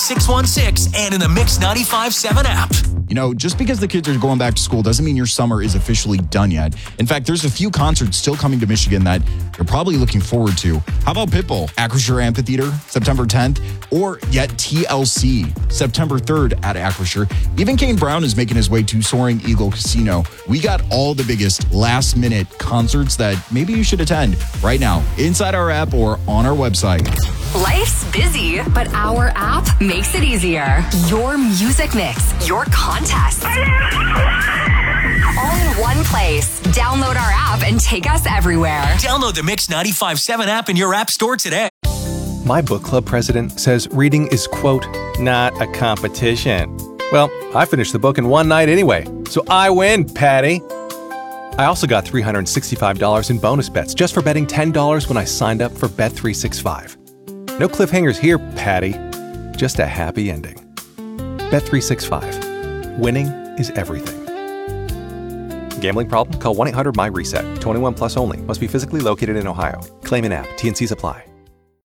616 and in the Mix 95.7 app. You know, just because the kids are going back to school doesn't mean your summer is officially done yet. In fact, there's a few concerts still coming to Michigan that you're probably looking forward to. How about Pitbull, Acrisure Amphitheater, September 10th, or yet TLC, September 3rd at Acrisure. Even Kane Brown is making his way to Soaring Eagle Casino. We got all the biggest last-minute concerts that maybe you should attend right now inside our app or on our website. Life's busy, but our app makes it easier. Your music mix, your contest. All in one place. Download our app and take us everywhere. Download the Mix 95.7 app in your app store today. My book club president says reading is, quote, not a competition. Well, I finished the book in one night anyway, so I win, Patty. I also got $365 in bonus bets just for betting $10 when I signed up for Bet365. No cliffhangers here, Patty. Just a happy ending. Bet365. Winning is everything. Gambling problem? Call 1-800-MY-RESET. 21 plus only. Must be physically located in Ohio. Claim in app. T&Cs apply.